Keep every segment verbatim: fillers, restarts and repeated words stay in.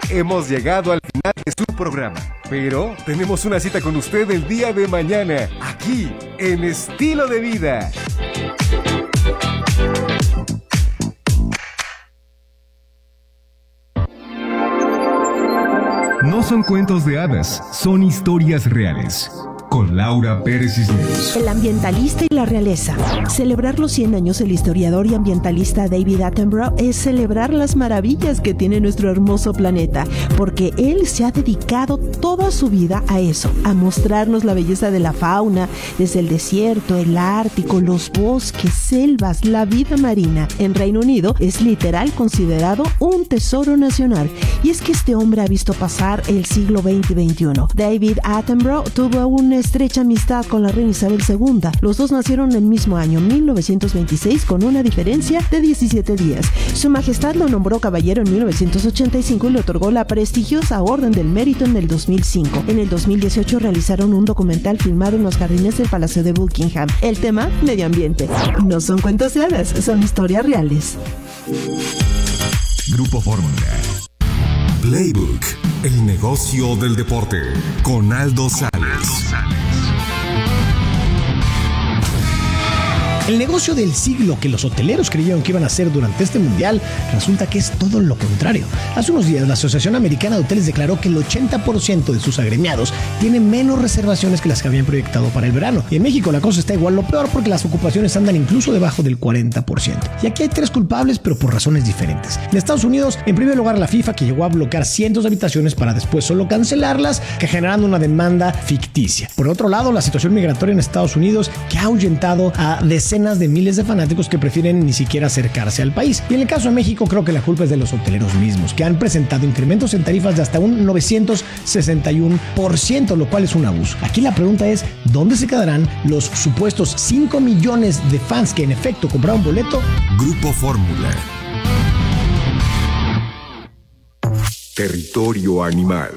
hemos llegado al final de su programa. Pero tenemos una cita con usted el día de mañana, aquí, en Estilo de Vida. No son cuentos de hadas, son historias reales. Con Laura Pérez Cisneros. El ambientalista y la realeza. Celebrar los cien años del historiador y ambientalista David Attenborough es celebrar las maravillas que tiene nuestro hermoso planeta, porque él se ha dedicado toda su vida a eso, a mostrarnos la belleza de la fauna, desde el desierto, el Ártico, los bosques, selvas, la vida marina. En Reino Unido es literal considerado un tesoro nacional. Y es que este hombre ha visto pasar el siglo veinte y veintiuno. David Attenborough tuvo un estrecha amistad con la reina Isabel segunda. Los dos nacieron el mismo año, mil novecientos veintiséis, con una diferencia de diecisiete días. Su Majestad lo nombró caballero en mil novecientos ochenta y cinco y le otorgó la prestigiosa Orden del Mérito en el dos mil cinco. En el dos mil dieciocho realizaron un documental filmado en los jardines del Palacio de Buckingham. El tema, medio ambiente. No son cuentos de hadas, son historias reales. Grupo Fórmula. Playbook, el negocio del deporte, con Aldo Sales. El negocio del siglo que los hoteleros creyeron que iban a hacer durante este mundial resulta que es todo lo contrario. Hace unos días la Asociación Americana de Hoteles declaró que el ochenta por ciento de sus agremiados tienen menos reservaciones que las que habían proyectado para el verano. Y en México la cosa está igual, lo peor, porque las ocupaciones andan incluso debajo del cuarenta por ciento. Y aquí hay tres culpables, pero por razones diferentes. En Estados Unidos, en primer lugar, la FIFA, que llegó a bloquear cientos de habitaciones para después solo cancelarlas, que generando una demanda ficticia. Por otro lado, la situación migratoria en Estados Unidos, que ha ahuyentado a decenas de miles de fanáticos que prefieren ni siquiera acercarse al país. Y en el caso de México, creo que la culpa es de los hoteleros mismos, que han presentado incrementos en tarifas de hasta un novecientos sesenta y uno por ciento, lo cual es un abuso. Aquí la pregunta es, ¿dónde se quedarán los supuestos cinco millones de fans que en efecto compraron boleto? Grupo Fórmula. Territorio animal.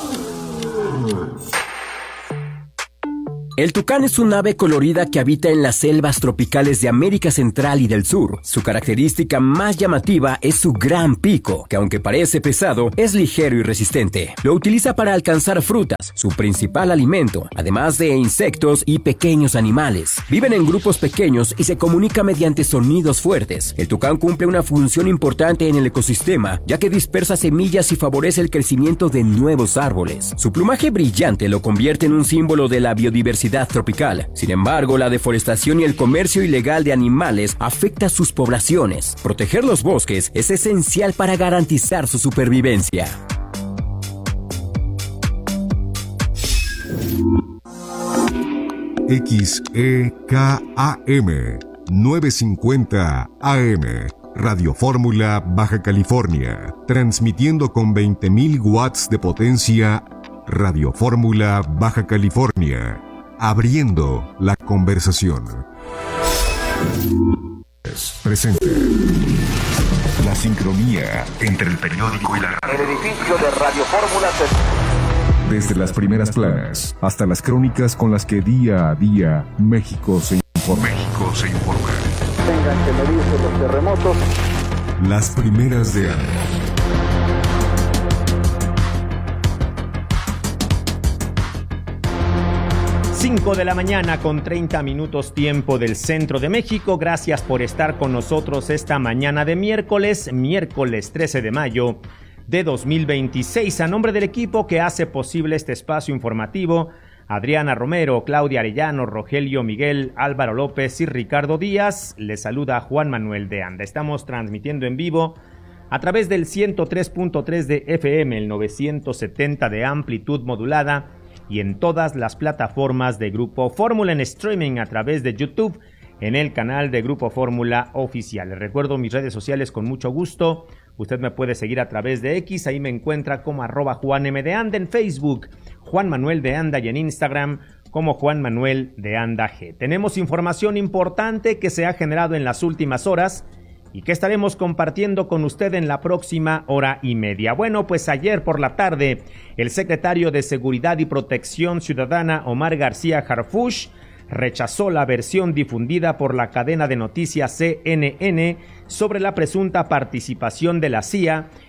El tucán es un ave colorida que habita en las selvas tropicales de América Central y del Sur. Su característica más llamativa es su gran pico, que aunque parece pesado, es ligero y resistente. Lo utiliza para alcanzar frutas, su principal alimento, además de insectos y pequeños animales. Viven en grupos pequeños y se comunica mediante sonidos fuertes. El tucán cumple una función importante en el ecosistema, ya que dispersa semillas y favorece el crecimiento de nuevos árboles. Su plumaje brillante lo convierte en un símbolo de la biodiversidad tropical. Sin embargo, la deforestación y el comercio ilegal de animales afecta a sus poblaciones. Proteger los bosques es esencial para garantizar su supervivencia. X E K A M novecientos cincuenta A M Radio Fórmula Baja California, transmitiendo con veinte mil watts de potencia. Radio Fórmula Baja California, abriendo la conversación. Presente la sincronía entre el periódico y la radio. El edificio de Radio Fórmula se... Desde las primeras planas hasta las crónicas con las que día a día México se informa. México se informa. Tengan que medirse los terremotos. Las primeras de año. cinco de la mañana con treinta minutos tiempo del centro de México. Gracias por estar con nosotros esta mañana de miércoles, miércoles trece de mayo de dos mil veintiséis. A nombre del equipo que hace posible este espacio informativo, Adriana Romero, Claudia Arellano, Rogelio Miguel, Álvaro López y Ricardo Díaz, les saluda Juan Manuel de Anda. Estamos transmitiendo en vivo a través del ciento tres punto tres de F M, el novecientos setenta de amplitud modulada, y en todas las plataformas de Grupo Fórmula, en streaming a través de YouTube, en el canal de Grupo Fórmula Oficial. Les recuerdo mis redes sociales con mucho gusto. Usted me puede seguir a través de X, ahí me encuentra como arroba Juan M de Anda, en Facebook, Juan Manuel de Anda, y en Instagram como Juan Manuel de Anda G. Tenemos información importante que se ha generado en las últimas horas y que estaremos compartiendo con usted en la próxima hora y media. Bueno, pues ayer por la tarde, el secretario de Seguridad y Protección Ciudadana, Omar García Harfuch, rechazó la versión difundida por la cadena de noticias C N N sobre la presunta participación de la C I A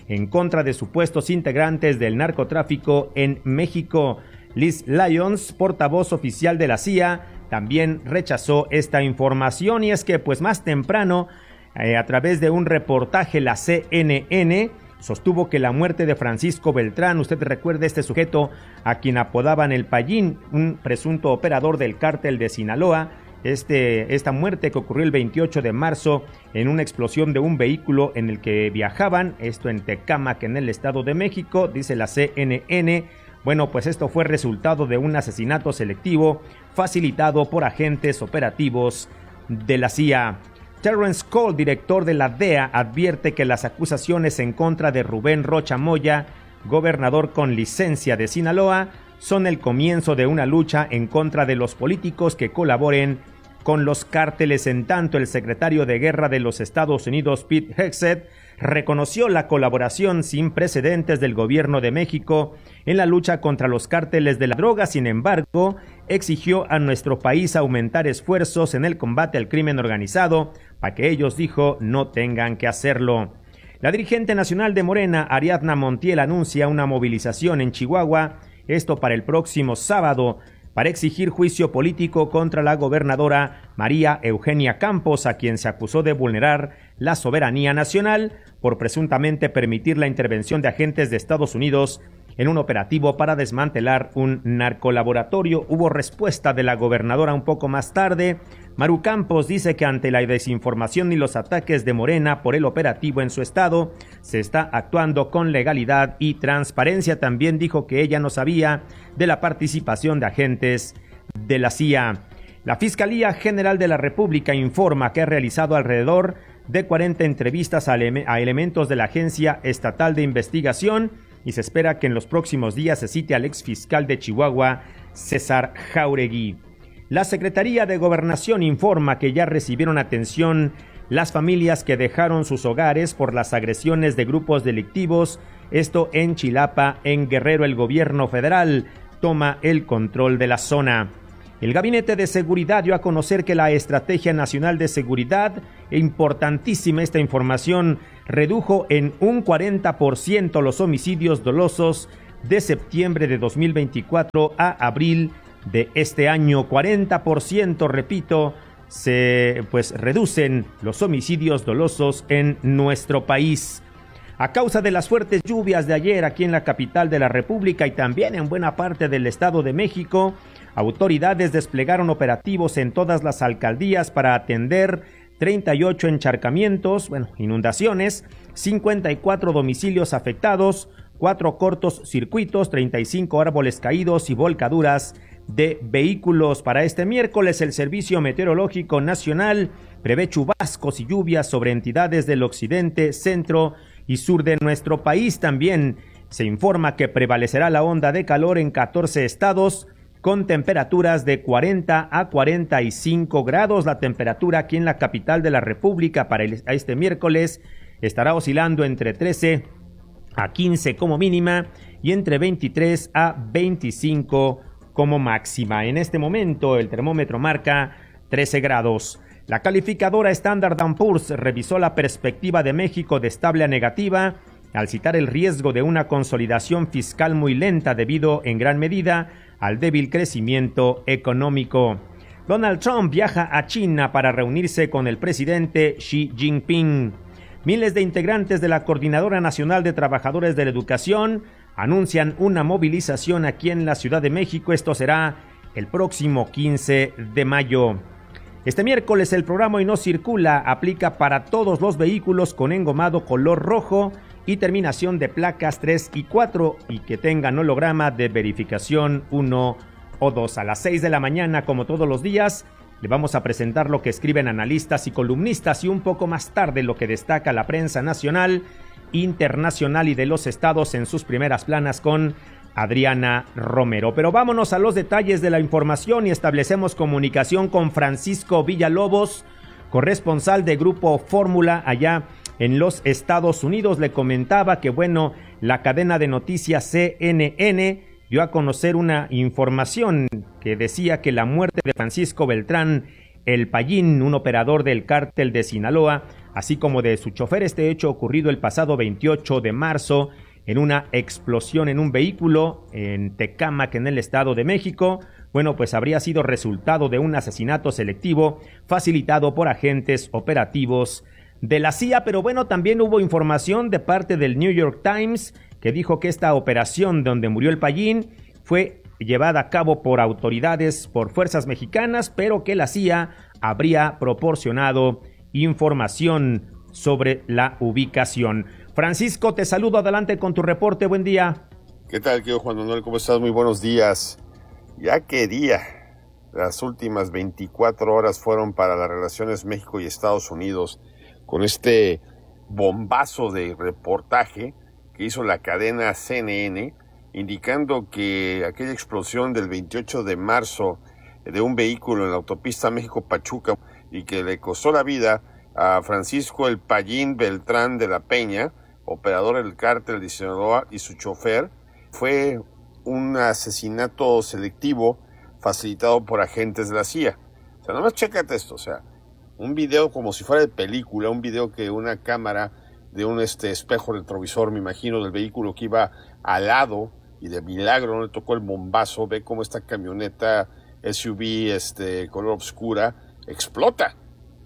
en contra de supuestos integrantes del narcotráfico en México. Liz Lyons, portavoz oficial de la C I A, también rechazó esta información, y es que pues más temprano, eh, a través de un reportaje, la C N N sostuvo que la muerte de Francisco Beltrán, usted recuerda este sujeto a quien apodaban el Payín, un presunto operador del cártel de Sinaloa, este, esta muerte que ocurrió el veintiocho de marzo en una explosión de un vehículo en el que viajaban, esto en Tecámac, en el Estado de México, dice la C N N. Bueno, pues esto fue resultado de un asesinato selectivo facilitado por agentes operativos de la C I A. Terrence Cole, director de la D E A, advierte que las acusaciones en contra de Rubén Rocha Moya, gobernador con licencia de Sinaloa, son el comienzo de una lucha en contra de los políticos que colaboren con los cárteles. En tanto, el secretario de Guerra de los Estados Unidos, Pete Hegseth, reconoció la colaboración sin precedentes del gobierno de México en la lucha contra los cárteles de la droga. Sin embargo, exigió a nuestro país aumentar esfuerzos en el combate al crimen organizado para que ellos, dijo, no tengan que hacerlo. La dirigente nacional de Morena, Ariadna Montiel, anuncia una movilización en Chihuahua, esto para el próximo sábado, para exigir juicio político contra la gobernadora María Eugenia Campos, a quien se acusó de vulnerar la soberanía nacional por presuntamente permitir la intervención de agentes de Estados Unidos en un operativo para desmantelar un narcolaboratorio. Hubo respuesta de la gobernadora un poco más tarde. Maru Campos dice que ante la desinformación y los ataques de Morena por el operativo en su estado, se está actuando con legalidad y transparencia. También dijo que ella no sabía de la participación de agentes de la C I A. La Fiscalía General de la República informa que ha realizado alrededor de cuarenta entrevistas a, ele- a elementos de la Agencia Estatal de Investigación, y se espera que en los próximos días se cite al exfiscal de Chihuahua, César Jáuregui. La Secretaría de Gobernación informa que ya recibieron atención las familias que dejaron sus hogares por las agresiones de grupos delictivos, esto en Chilapa, en Guerrero. El gobierno federal toma el control de la zona. El Gabinete de Seguridad dio a conocer que la Estrategia Nacional de Seguridad, importantísima esta información, redujo en un cuarenta por ciento los homicidios dolosos de septiembre de dos mil veinticuatro a abril de este año. cuarenta por ciento, repito, se pues reducen los homicidios dolosos en nuestro país. A causa de las fuertes lluvias de ayer aquí en la capital de la República y también en buena parte del Estado de México, autoridades desplegaron operativos en todas las alcaldías para atender treinta y ocho encharcamientos, bueno, inundaciones, cincuenta y cuatro domicilios afectados, cuatro cortos circuitos, treinta y cinco árboles caídos y volcaduras de vehículos. Para este miércoles, el Servicio Meteorológico Nacional prevé chubascos y lluvias sobre entidades del occidente, centro y sur de nuestro país. También se informa que prevalecerá la onda de calor en catorce estados, con temperaturas de cuarenta a cuarenta y cinco grados. La temperatura aquí en la capital de la República para el, este miércoles estará oscilando entre trece a quince como mínima y entre veintitrés a veinticinco como máxima. En este momento el termómetro marca trece grados. La calificadora Standard and Poor's revisó la perspectiva de México de estable a negativa al citar el riesgo de una consolidación fiscal muy lenta debido en gran medida al débil crecimiento económico. Donald Trump viaja a China para reunirse con el presidente Xi Jinping. Miles de integrantes de la Coordinadora Nacional de Trabajadores de la Educación anuncian una movilización aquí en la Ciudad de México. Esto será el próximo quince de mayo. Este miércoles el programa Hoy No Circula aplica para todos los vehículos con engomado color rojo y terminación de placas tres y cuatro y que tengan holograma de verificación uno o dos. A las seis de la mañana, como todos los días, le vamos a presentar lo que escriben analistas y columnistas y un poco más tarde lo que destaca la prensa nacional, internacional y de los estados en sus primeras planas con Adriana Romero. Pero vámonos a los detalles de la información y establecemos comunicación con Francisco Villalobos, corresponsal de Grupo Fórmula allá en los Estados Unidos. Le comentaba que, bueno, la cadena de noticias C N N dio a conocer una información que decía que la muerte de Francisco Beltrán El Payín, un operador del cártel de Sinaloa, así como de su chofer. Este hecho ocurrido el pasado veintiocho de marzo en una explosión en un vehículo en Tecámac, en el Estado de México. Bueno, pues habría sido resultado de un asesinato selectivo facilitado por agentes operativos de la C I A, pero bueno, también hubo información de parte del New York Times que dijo que esta operación donde murió el Payín fue llevada a cabo por autoridades, por fuerzas mexicanas, pero que la C I A habría proporcionado información sobre la ubicación. Francisco, te saludo, adelante con tu reporte, buen día. ¿Qué tal, querido Juan Manuel? ¿Cómo estás? Muy buenos días. Ya qué día. Las últimas veinticuatro horas fueron para las relaciones México y Estados Unidos, con este bombazo de reportaje que hizo la cadena C N N, indicando que aquella explosión del veintiocho de marzo de un vehículo en la autopista México-Pachuca y que le costó la vida a Francisco El Payín Beltrán de la Peña, operador del cártel de Sinaloa, y su chofer, fue un asesinato selectivo facilitado por agentes de la C I A. O sea, nomás chécate esto, o sea, un video como si fuera de película, un video que una cámara de un este espejo retrovisor, me imagino, del vehículo que iba al lado, y de milagro no le tocó el bombazo. Ve cómo esta camioneta S U V este color oscura explota,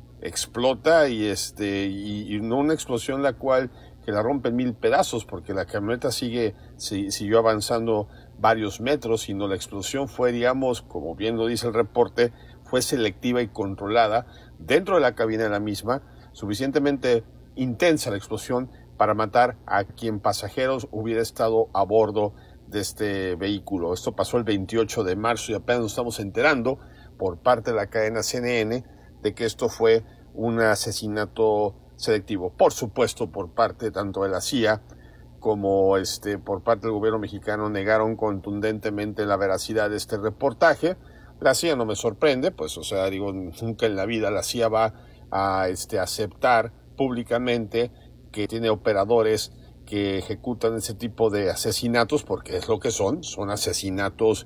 explota y este y, y no una explosión la cual que la rompe en mil pedazos, porque la camioneta sigue si, siguió avanzando varios metros, sino la explosión fue, digamos, como bien lo dice el reporte, fue selectiva y controlada dentro de la cabina de la misma, suficientemente intensa la explosión para matar a quien pasajeros hubiera estado a bordo de este vehículo. Esto pasó el veintiocho de marzo y apenas nos estamos enterando por parte de la cadena C N N de que esto fue un asesinato selectivo. Por supuesto, por parte tanto de la C I A como este por parte del gobierno mexicano negaron contundentemente la veracidad de este reportaje. La C I A no me sorprende, pues, o sea, digo, nunca en la vida la C I A va a este, aceptar públicamente que tiene operadores que ejecutan ese tipo de asesinatos, porque es lo que son, son asesinatos,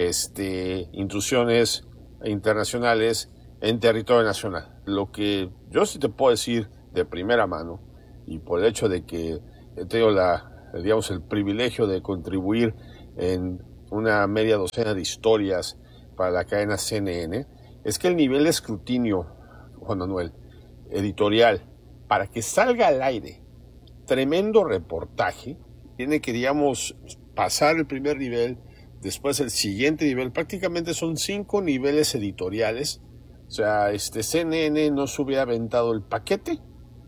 este, intrusiones internacionales en territorio nacional. Lo que yo sí te puedo decir de primera mano, y por el hecho de que tengo la, digamos, el privilegio de contribuir en una media docena de historias para la cadena C N N, es que el nivel de escrutinio, Juan Manuel, editorial, para que salga al aire tremendo reportaje, tiene que, digamos, pasar el primer nivel, después el siguiente nivel. Prácticamente son cinco niveles editoriales. O sea, este C N N no se hubiera aventado el paquete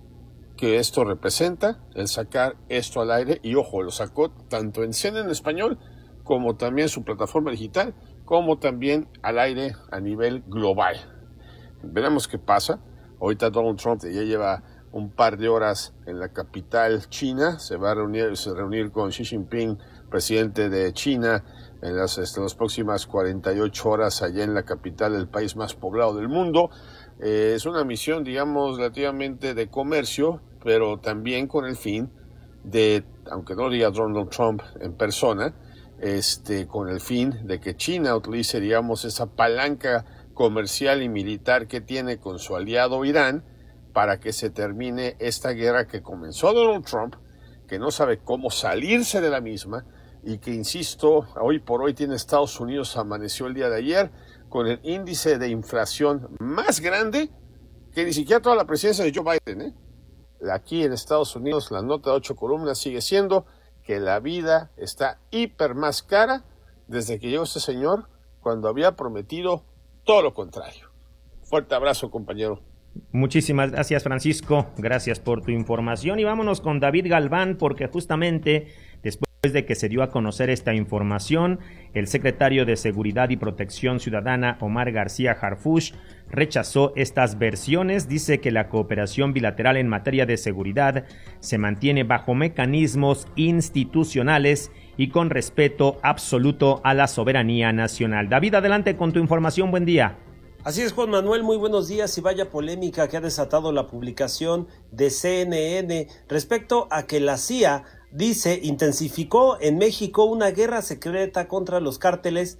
que esto representa, el sacar esto al aire, y ojo, lo sacó tanto en C N N en español, como también en su plataforma digital, como también al aire a nivel global. Veremos qué pasa. Ahorita Donald Trump ya lleva un par de horas en la capital china, se va a reunir, se va a reunir con Xi Jinping, presidente de China, en las, este, las próximas cuarenta y ocho horas allá en la capital del país más poblado del mundo. Eh, es una misión, digamos, relativamente de comercio, pero también con el fin de, aunque no lo diga Donald Trump en persona, este, con el fin de que China utilice, digamos, esa palanca comercial y militar que tiene con su aliado Irán para que se termine esta guerra que comenzó Donald Trump, que no sabe cómo salirse de la misma y que, insisto, hoy por hoy tiene Estados Unidos, amaneció el día de ayer con el índice de inflación más grande que ni siquiera toda la presidencia de Joe Biden, ¿eh? Aquí en Estados Unidos la nota de ocho columnas sigue siendo que la vida está hiper más cara desde que llegó este señor, cuando había prometido todo lo contrario. Fuerte abrazo, compañero. Muchísimas gracias, Francisco. Gracias por tu información. Y vámonos con David Galván, porque justamente después de que se dio a conocer esta información, el secretario de Seguridad y Protección Ciudadana, Omar García Harfuch, rechazó estas versiones. Dice que la cooperación bilateral en materia de seguridad se mantiene bajo mecanismos institucionales y con respeto absoluto a la soberanía nacional. David, adelante con tu información. Buen día. Así es, Juan Manuel, muy buenos días. Y vaya polémica que ha desatado la publicación de C N N respecto a que la C I A, dice, intensificó en México una guerra secreta contra los cárteles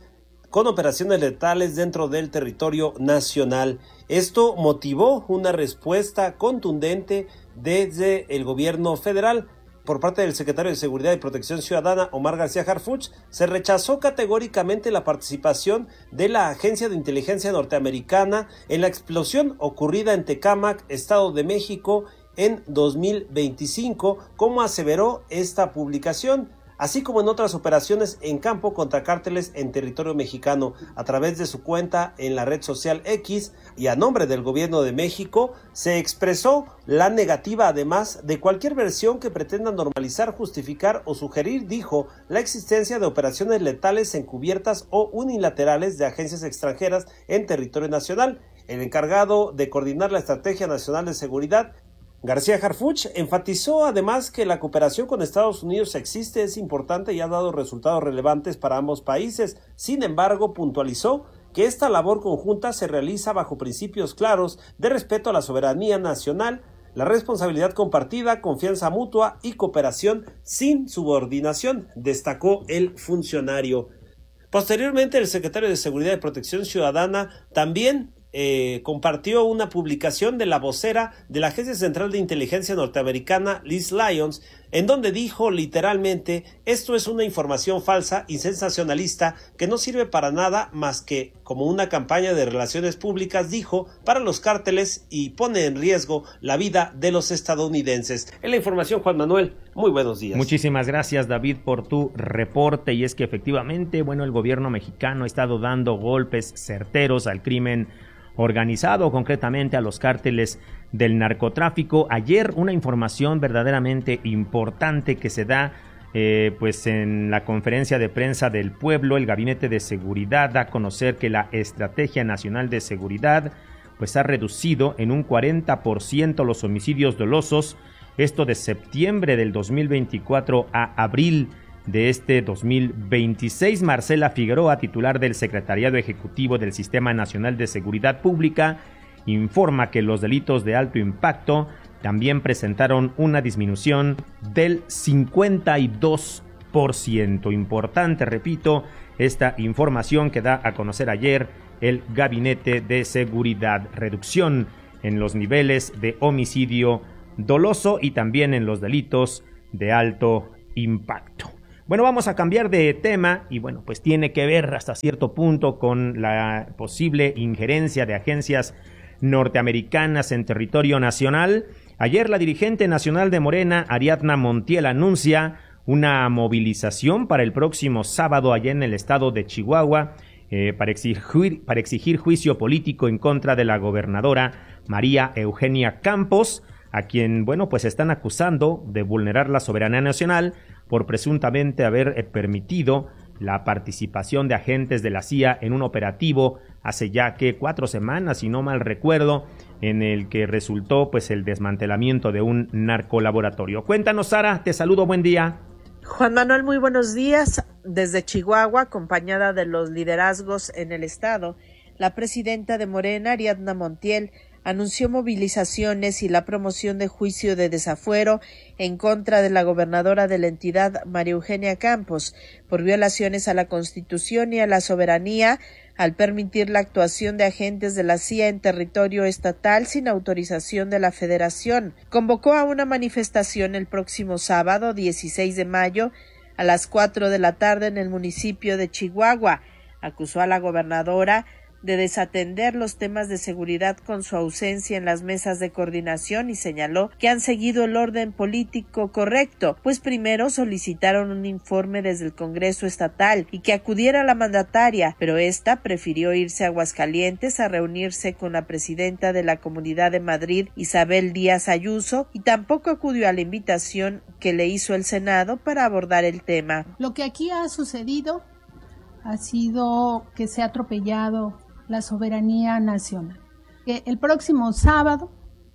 con operaciones letales dentro del territorio nacional. Esto motivó una respuesta contundente desde el gobierno federal. Por parte del secretario de Seguridad y Protección Ciudadana, Omar García Harfuch, se rechazó categóricamente la participación de la Agencia de Inteligencia Norteamericana en la explosión ocurrida en Tecámac, Estado de México, en dos mil veinticinco, como aseveró esta publicación, así como en otras operaciones en campo contra cárteles en territorio mexicano. A través de su cuenta en la red social X y a nombre del gobierno de México, se expresó la negativa, además, de cualquier versión que pretenda normalizar, justificar o sugerir, dijo, la existencia de operaciones letales encubiertas o unilaterales de agencias extranjeras en territorio nacional. El encargado de coordinar la Estrategia Nacional de Seguridad, García Harfuch, enfatizó además que la cooperación con Estados Unidos existe, es importante y ha dado resultados relevantes para ambos países. Sin embargo, puntualizó que esta labor conjunta se realiza bajo principios claros de respeto a la soberanía nacional, la responsabilidad compartida, confianza mutua y cooperación sin subordinación, destacó el funcionario. Posteriormente, el secretario de Seguridad y Protección Ciudadana también Eh, compartió una publicación de la vocera de la Agencia Central de Inteligencia Norteamericana, Liz Lyons, en donde dijo literalmente: esto es una información falsa y sensacionalista que no sirve para nada más que como una campaña de relaciones públicas, dijo, para los cárteles y pone en riesgo la vida de los estadounidenses. En la información, Juan Manuel, muy buenos días. Muchísimas gracias, David, por tu reporte. Y es que efectivamente, bueno, el gobierno mexicano ha estado dando golpes certeros al crimen organizado, concretamente a los cárteles del narcotráfico. Ayer una información verdaderamente importante que se da eh, pues en la conferencia de prensa del pueblo. El Gabinete de Seguridad da a conocer que la Estrategia Nacional de Seguridad pues ha reducido en un cuarenta por ciento los homicidios dolosos, esto de septiembre del dos mil veinticuatro a abril de este dos mil veintiséis. Marcela Figueroa, titular del Secretariado Ejecutivo del Sistema Nacional de Seguridad Pública, informa que los delitos de alto impacto también presentaron una disminución del cincuenta y dos por ciento. Importante, repito, esta información que da a conocer ayer el Gabinete de Seguridad. Reducción en los niveles de homicidio doloso y también en los delitos de alto impacto. Bueno, vamos a cambiar de tema y bueno, pues tiene que ver hasta cierto punto con la posible injerencia de agencias norteamericanas en territorio nacional. Ayer la dirigente nacional de Morena, Ariadna Montiel, anuncia una movilización para el próximo sábado allá en el estado de Chihuahua eh, para exigir, para exigir juicio político en contra de la gobernadora María Eugenia Campos, a quien, bueno, pues están acusando de vulnerar la soberanía nacional por presuntamente haber eh, permitido la participación de agentes de la C I A en un operativo hace ya que cuatro semanas, si no mal recuerdo, en el que resultó pues el desmantelamiento de un narcolaboratorio. Cuéntanos, Sara, te saludo, buen día. Juan Manuel, muy buenos días. Desde Chihuahua, acompañada de los liderazgos en el estado, la presidenta de Morena, Ariadna Montiel, anunció movilizaciones y la promoción de juicio de desafuero en contra de la gobernadora de la entidad, María Eugenia Campos, por violaciones a la Constitución y a la soberanía al permitir la actuación de agentes de la C I A en territorio estatal sin autorización de la Federación. Convocó a una manifestación el próximo sábado, dieciséis de mayo, a las cuatro de la tarde en el municipio de Chihuahua. Acusó a la gobernadora de desatender los temas de seguridad con su ausencia en las mesas de coordinación y señaló que han seguido el orden político correcto, pues primero solicitaron un informe desde el Congreso estatal y que acudiera la mandataria, pero ésta prefirió irse a Aguascalientes a reunirse con la presidenta de la Comunidad de Madrid, Isabel Díaz Ayuso, y tampoco acudió a la invitación que le hizo el Senado para abordar el tema. Lo que aquí ha sucedido ha sido que se ha atropellado la soberanía nacional. El próximo sábado,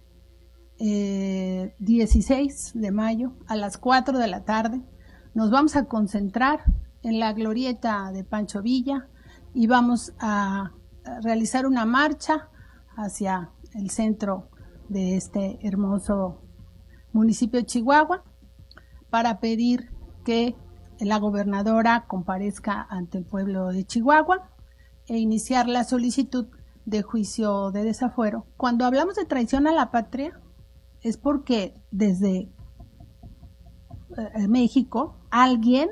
eh, dieciséis de mayo, a las cuatro de la tarde, nos vamos a concentrar en la glorieta de Pancho Villa y vamos a realizar una marcha hacia el centro de este hermoso municipio de Chihuahua para pedir que la gobernadora comparezca ante el pueblo de Chihuahua e iniciar la solicitud de juicio de desafuero. Cuando hablamos de traición a la patria, es porque desde eh, México alguien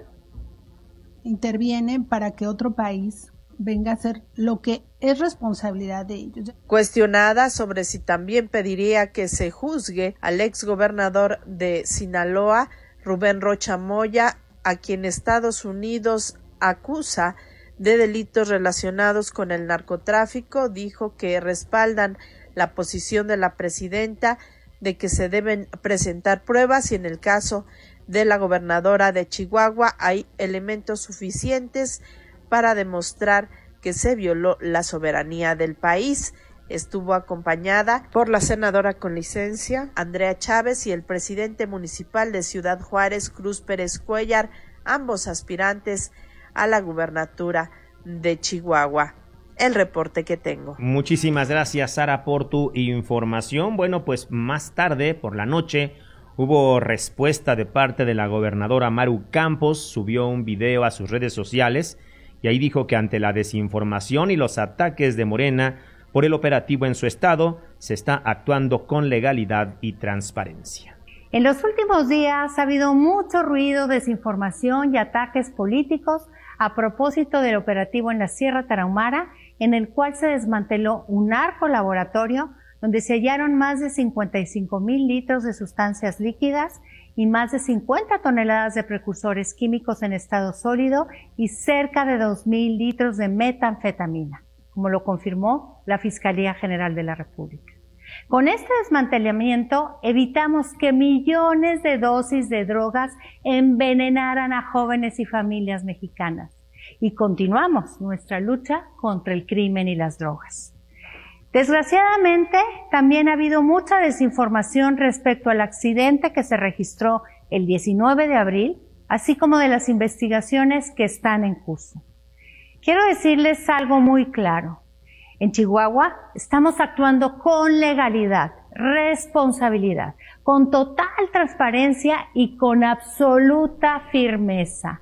interviene para que otro país venga a hacer lo que es responsabilidad de ellos. Cuestionada sobre si también pediría que se juzgue al exgobernador de Sinaloa, Rubén Rocha Moya, a quien Estados Unidos acusa de delitos relacionados con el narcotráfico, dijo que respaldan la posición de la presidenta de que se deben presentar pruebas y en el caso de la gobernadora de Chihuahua hay elementos suficientes para demostrar que se violó la soberanía del país. Estuvo acompañada por la senadora con licencia, Andrea Chávez, y el presidente municipal de Ciudad Juárez, Cruz Pérez Cuellar, ambos aspirantes a la gubernatura de Chihuahua. El reporte que tengo. Muchísimas gracias, Sara, por tu información. Bueno, pues más tarde, por la noche, hubo respuesta de parte de la gobernadora Maru Campos. Subió un video a sus redes sociales y ahí dijo que ante la desinformación y los ataques de Morena por el operativo en su estado, se está actuando con legalidad y transparencia. En los últimos días ha habido mucho ruido, desinformación y ataques políticos a propósito del operativo en la Sierra Tarahumara, en el cual se desmanteló un narcolaboratorio donde se hallaron más de cincuenta y cinco mil litros de sustancias líquidas y más de cincuenta toneladas de precursores químicos en estado sólido y cerca de dos mil litros de metanfetamina, como lo confirmó la Fiscalía General de la República. Con este desmantelamiento evitamos que millones de dosis de drogas envenenaran a jóvenes y familias mexicanas y continuamos nuestra lucha contra el crimen y las drogas. Desgraciadamente, también ha habido mucha desinformación respecto al accidente que se registró el diecinueve de abril, así como de las investigaciones que están en curso. Quiero decirles algo muy claro. En Chihuahua estamos actuando con legalidad, responsabilidad, con total transparencia y con absoluta firmeza.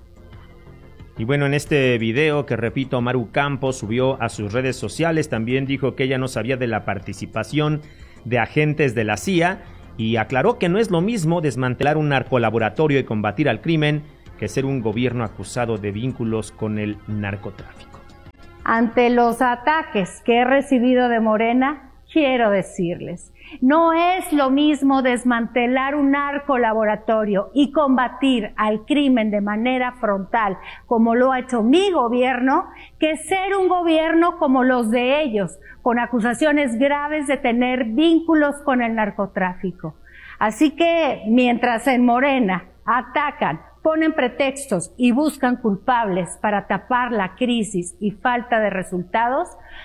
Y bueno, en este video que, repito, Maru Campos subió a sus redes sociales, también dijo que ella no sabía de la participación de agentes de la C I A y aclaró que no es lo mismo desmantelar un narcolaboratorio y combatir al crimen que ser un gobierno acusado de vínculos con el narcotráfico. Ante los ataques que he recibido de Morena, quiero decirles, no es lo mismo desmantelar un narcolaboratorio y combatir al crimen de manera frontal, como lo ha hecho mi gobierno, que ser un gobierno como los de ellos, con acusaciones graves de tener vínculos con el narcotráfico. Así que, mientras en Morena atacan, ponen pretextos y buscan culpables para tapar la crisis y falta de resultados,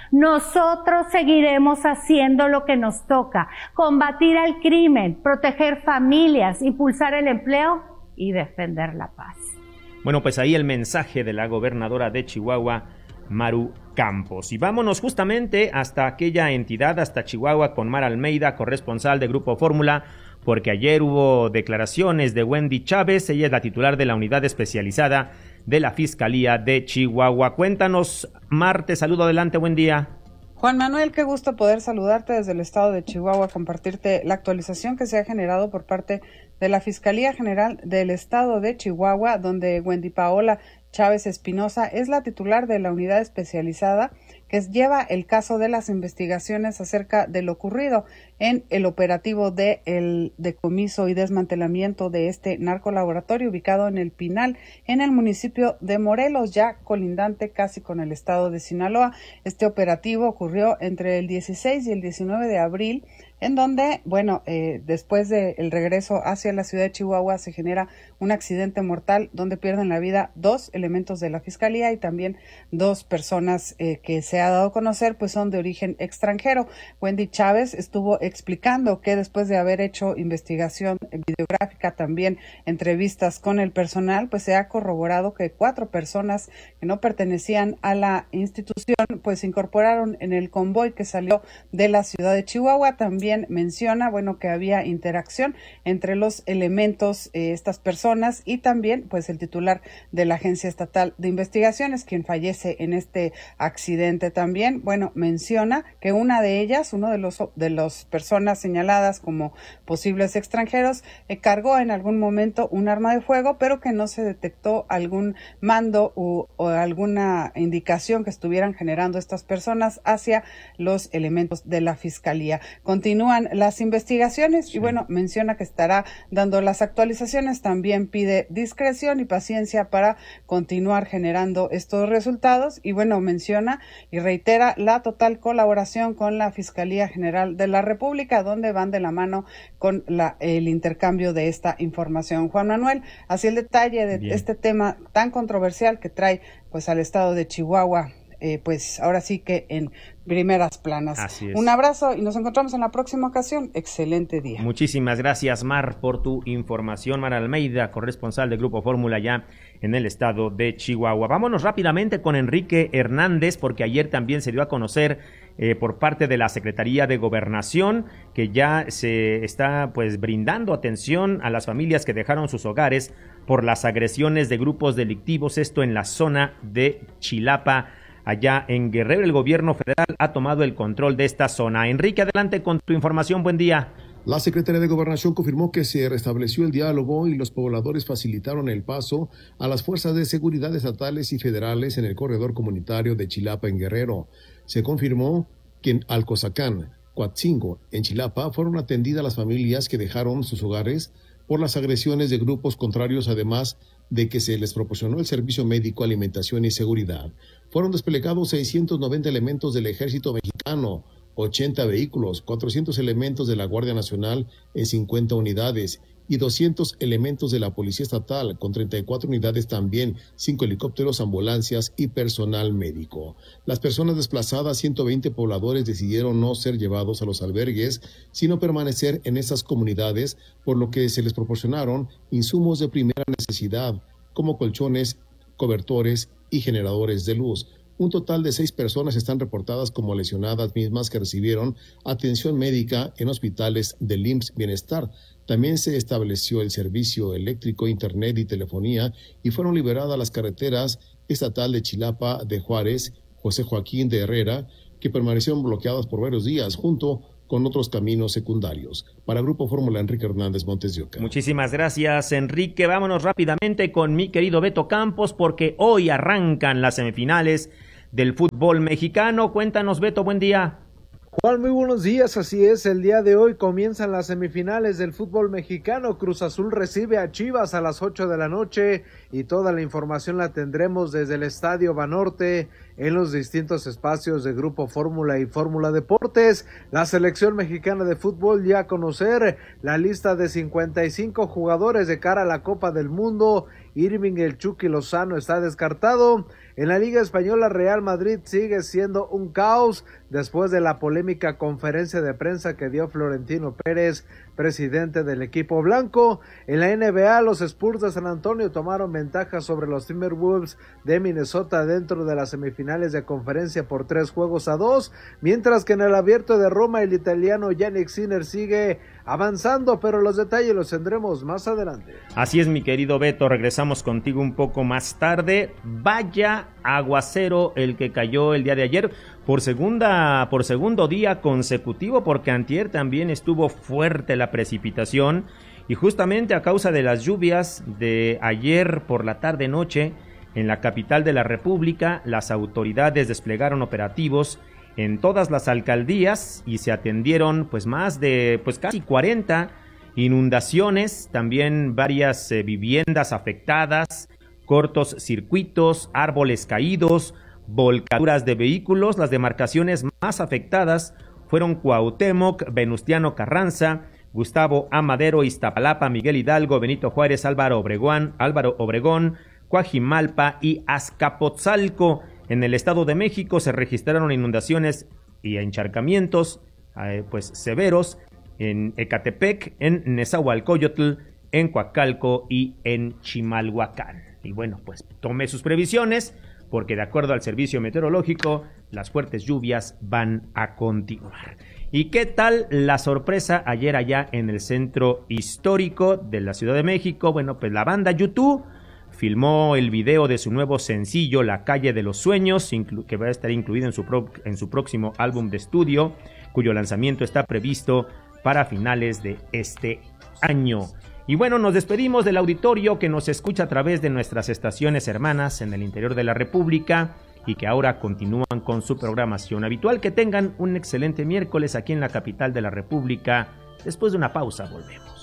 nosotros seguiremos haciendo lo que nos toca, combatir al crimen, proteger familias, impulsar el empleo y defender la paz. Bueno, pues ahí el mensaje de la gobernadora de Chihuahua, Maru Campos. Y vámonos justamente hasta aquella entidad, hasta Chihuahua, con Mara Almeida, corresponsal de Grupo Fórmula, porque ayer hubo declaraciones de Wendy Chávez. Ella es la titular de la unidad especializada de la Fiscalía de Chihuahua. Cuéntanos, Mar, te saludo, adelante, buen día. Juan Manuel, qué gusto poder saludarte desde el estado de Chihuahua, compartirte la actualización que se ha generado por parte de la Fiscalía General del estado de Chihuahua, donde Wendy Paola Chávez Espinosa es la titular de la unidad especializada que lleva el caso de las investigaciones acerca de lo ocurrido en el operativo de el decomiso y desmantelamiento de este narcolaboratorio ubicado en El Pinal, en el municipio de Morelos, ya colindante casi con el estado de Sinaloa. Este operativo ocurrió entre el dieciséis y el diecinueve de abril, en donde, bueno, eh, después del regreso hacia la ciudad de Chihuahua se genera un accidente mortal donde pierden la vida dos elementos de la Fiscalía y también dos personas eh, que se ha dado a conocer, pues son de origen extranjero. Wendy Chávez estuvo explicando que después de haber hecho investigación videográfica, también entrevistas con el personal, pues se ha corroborado que cuatro personas que no pertenecían a la institución, pues se incorporaron en el convoy que salió de la ciudad de Chihuahua. También menciona, bueno, que había interacción entre los elementos, eh, estas personas y también, pues el titular de la Agencia Estatal de Investigaciones, quien fallece en este accidente también. Bueno, menciona que una de ellas, uno de los de las personas señaladas como posibles extranjeros, eh, cargó en algún momento un arma de fuego, pero que no se detectó algún mando u, o alguna indicación que estuvieran generando estas personas hacia los elementos de la Fiscalía. Continúan las investigaciones sí. y bueno, menciona que estará dando las actualizaciones. También pide discreción y paciencia para continuar generando estos resultados y bueno, menciona y reitera la total colaboración con la Fiscalía General de la República, donde van de la mano con la, el intercambio de esta información. Juan Manuel, así el detalle de Bien. este tema tan controversial que trae pues al estado de Chihuahua, eh, pues ahora sí que en primeras planas. Así es. Un abrazo y nos encontramos en la próxima ocasión. Excelente día. Muchísimas gracias, Mar, por tu información. Mar Almeida, corresponsal de Grupo Fórmula ya en el estado de Chihuahua. Vámonos rápidamente con Enrique Hernández, porque ayer también se dio a conocer eh, por parte de la Secretaría de Gobernación que ya se está pues brindando atención a las familias que dejaron sus hogares por las agresiones de grupos delictivos, esto en la zona de Chilapa. Allá en Guerrero, el gobierno federal ha tomado el control de esta zona. Enrique, adelante con tu información. Buen día. La Secretaría de Gobernación confirmó que se restableció el diálogo y los pobladores facilitaron el paso a las fuerzas de seguridad estatales y federales en el corredor comunitario de Chilapa en Guerrero. Se confirmó que en Alcozacán, Coatzingo, en Chilapa, fueron atendidas las familias que dejaron sus hogares por las agresiones de grupos contrarios, además de que se les proporcionó el servicio médico, alimentación y seguridad. Fueron desplegados seiscientos noventa elementos del Ejército Mexicano, ochenta vehículos, cuatrocientos elementos de la Guardia Nacional en cincuenta unidades y doscientos elementos de la Policía Estatal con treinta y cuatro unidades también, cinco helicópteros, ambulancias y personal médico. Las personas desplazadas, ciento veinte pobladores, decidieron no ser llevados a los albergues, sino permanecer en esas comunidades, por lo que se les proporcionaron insumos de primera necesidad, como colchones, cobertores y generadores de luz. Un total de seis personas están reportadas como lesionadas, mismas que recibieron atención médica en hospitales del I M S S Bienestar. También se estableció el servicio eléctrico, internet y telefonía y fueron liberadas las carreteras estatal de Chilapa, de Juárez, José Joaquín de Herrera, que permanecieron bloqueadas por varios días junto con otros caminos secundarios. Para Grupo Fórmula, Enrique Hernández, Montes de Oca. Muchísimas gracias, Enrique. Vámonos rápidamente con mi querido Beto Campos, porque hoy arrancan las semifinales del fútbol mexicano. Cuéntanos, Beto, buen día. Juan, muy buenos días, así es, el día de hoy comienzan las semifinales del fútbol mexicano. Cruz Azul recibe a Chivas a las ocho de la noche y toda la información la tendremos desde el Estadio Banorte en los distintos espacios de Grupo Fórmula y Fórmula Deportes. La selección mexicana de fútbol ya a conocer la lista de cincuenta y cinco jugadores de cara a la Copa del Mundo. Irving El Chucky Lozano está descartado. En la Liga Española, Real Madrid sigue siendo un caos después de la polémica conferencia de prensa que dio Florentino Pérez, presidente del equipo blanco. En la N B A, los Spurs de San Antonio tomaron ventaja sobre los Timberwolves de Minnesota dentro de las semifinales de conferencia por tres juegos a dos, mientras que en el Abierto de Roma el italiano Jannik Sinner sigue avanzando, pero los detalles los tendremos más adelante. Así es, mi querido Beto, regresamos contigo un poco más tarde. Vaya aguacero el que cayó el día de ayer por segunda por segundo día consecutivo, porque antier también estuvo fuerte la precipitación y justamente a causa de las lluvias de ayer por la tarde noche en la capital de la República, las autoridades desplegaron operativos en todas las alcaldías y se atendieron pues más de pues casi cuarenta inundaciones, también varias eh, viviendas afectadas, cortos circuitos, árboles caídos, volcaduras de vehículos. Las demarcaciones más afectadas fueron Cuauhtémoc, Venustiano Carranza, Gustavo Amadero, Iztapalapa, Miguel Hidalgo, Benito Juárez, Álvaro Obregón, Álvaro Obregón, Coajimalpa y Azcapotzalco. En el Estado de México se registraron inundaciones y encharcamientos eh, pues severos en Ecatepec, en Nezahualcóyotl, en Coacalco y en Chimalhuacán. Y bueno, pues tome sus previsiones, porque de acuerdo al servicio meteorológico, las fuertes lluvias van a continuar. ¿Y qué tal la sorpresa ayer allá en el centro histórico de la Ciudad de México? Bueno, pues la banda YouTube filmó el video de su nuevo sencillo La Calle de los Sueños, que va a estar incluido en su, pro- en su próximo álbum de estudio, cuyo lanzamiento está previsto para finales de este año. Y bueno, nos despedimos del auditorio que nos escucha a través de nuestras estaciones hermanas en el interior de la República y que ahora continúan con su programación habitual. Que tengan un excelente miércoles aquí en la capital de la República. Después de una pausa volvemos.